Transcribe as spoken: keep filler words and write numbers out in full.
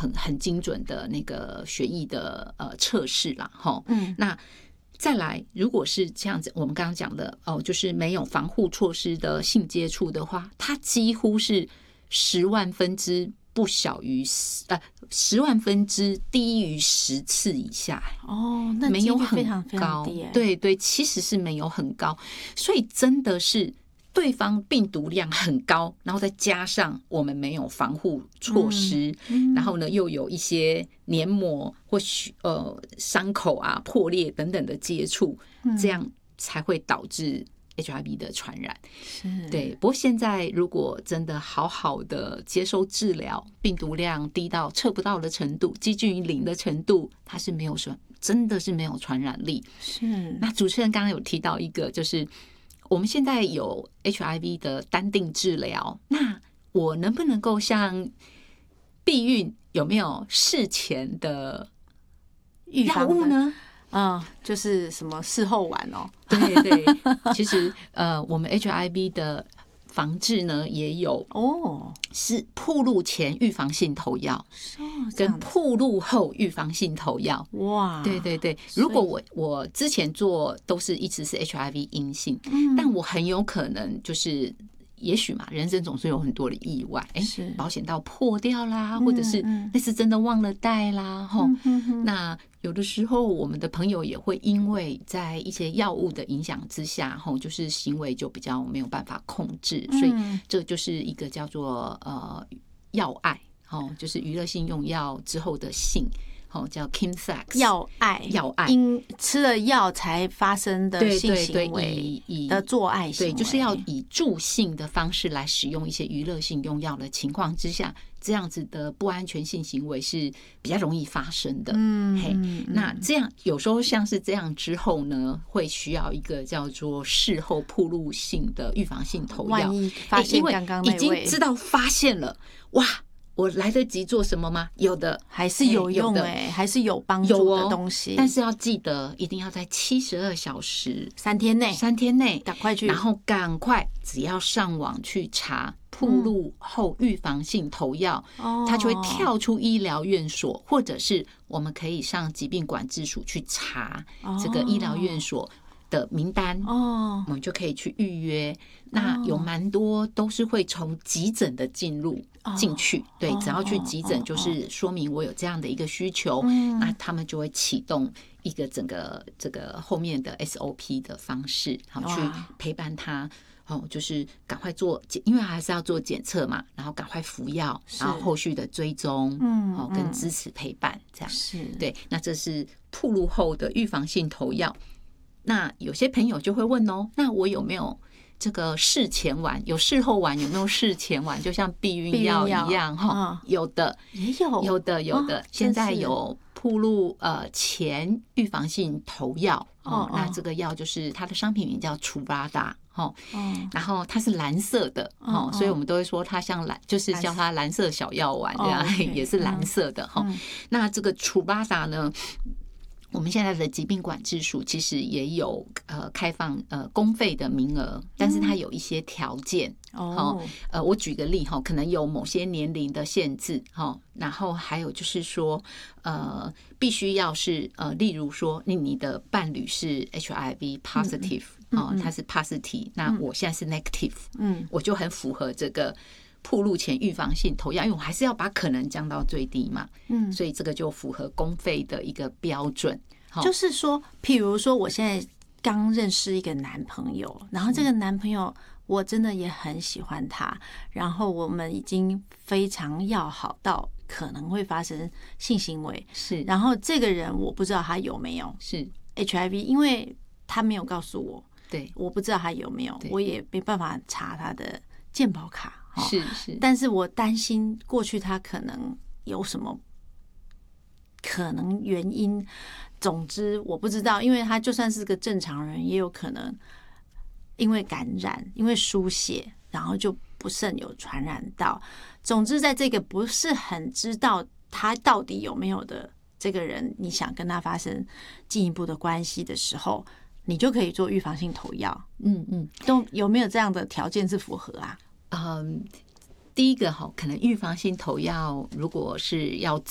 很很精准的那个血液的呃测试啦，哈， 嗯， 那再来，如果是这样子，我们刚刚讲的哦，就是没有防护措施的性接触的话，它几乎是十万分之不小于呃十万分之低于十次以下哦，那没有很非常非常高， 低， 对对，其实是没有很高，所以真的是对方病毒量很高，然后再加上我们没有防护措施， 嗯嗯、 然后呢又有一些黏膜或许呃伤口啊破裂等等的接触， 嗯、 这样才会导致 H I V 的传染。 是， 对。不过现在如果真的好好的接受治疗，病毒量低到测不到的程度，接近于零的程度，它是没有说真的是没有传染力。 是。 那主持人刚刚有提到一个，就是我们现在有 H I V 的单定治疗，那我能不能够像避孕有没有事前的药物呢？ 嗯，就是什么事后丸哦。 对对，其实呃，我们 H I V 的防治呢也有哦， 是暴露前预防性投药， 哦、 跟暴露后预防性投药。 哇， 对对对，如果我我之前做都是一直是 H I V 阴性， 嗯、 但我很有可能就是也许嘛，人生总是有很多的意外，哎，保险套破掉啦，或者是那是真的忘了带啦，吼、 嗯嗯嗯， 那有的时候我们的朋友也会因为在一些药物的影响之下，吼，就是行为就比较没有办法控制，所以这就是一个叫做呃药爱，吼，就是娱乐性用药之后的性。哦，叫 chemsex 药爱， 药爱， 因吃了药才发生的性行为的做爱行为， 对，就是要以助性的方式来使用一些娱乐性用药的情况之下，这样子的不安全性行为是比较容易发生的。 嗯， 嘿，那这样有时候像是这样之后呢，会需要一个叫做事后暴露性的预防性投药， 万一发现刚刚那位已经知道发现了，哇！我来得及做什么吗？有的还是有用哎、欸，还是有帮助的东西、 哦。但是要记得，一定要在七十二小时、 三天内、 三天内赶快去， 然后赶快，只要上网去查暴露后预防性投药， 嗯、 它就会跳出医疗院所，或者是我们可以上疾病管制署去查这个医疗院所的名单哦， 我们就可以去预约。那有蛮多都是会从急诊的进入进去，对，只要去急诊就是说明我有这样的一个需求，那他们就会启动一个整个这个后面的 S O P 的方式，好去陪伴他。哦，就是赶快做，因为还是要做检测嘛，然后赶快服药，然后后续的追踪， 嗯， 哦，跟支持陪伴，这样是对。那这是暴露后的预防性投药。那有些朋友就会问哦，那我有没有这个事前丸？有事后丸，有没有事前丸？就像避孕药一样哈、嗯，有的也有， 有的有的，哦、现在有暴露呃前预防性投药哦，那这个药就是它的商品名叫楚巴达。哦，然后它是蓝色的哦，所以我们都会说它像蓝，就是叫它蓝色小药丸这样，也是蓝色的哈。那这个楚巴达呢？我们现在的疾病管制署其实也有呃开放呃公费的名额，但是它有一些条件哦。呃，我举个例哈，可能有某些年龄的限制哈，然后还有就是说呃必须要是呃，例如说你你的伴侣是 H I V positive 哦，他是 positive， 那我现在是 negative， 嗯，我就很符合这个。暴露前预防性投药，因为我还是要把可能降到最低嘛，嗯，所以这个就符合公费的一个标准。 就是说，譬如说，我现在刚认识一个男朋友，然后这个男朋友我真的也很喜欢他，然后我们已经非常要好到可能会发生性行为， 是， 然后这个人我不知道他有没有是 H I V， 因为他没有告诉我， 对， 我不知道他有没有，我也没办法查他的健保卡。 是是， 但是我担心过去他可能有什么可能原因，总之我不知道，因为他就算是个正常人，也有可能因为感染，因为输血，然后就不慎有传染到。总之，在这个不是很知道他到底有没有的这个人，你想跟他发生进一步的关系的时候，你就可以做预防性投药。 嗯嗯， 都有没有这样的条件是符合啊？ 嗯，第一个哈，可能预防性投药如果是要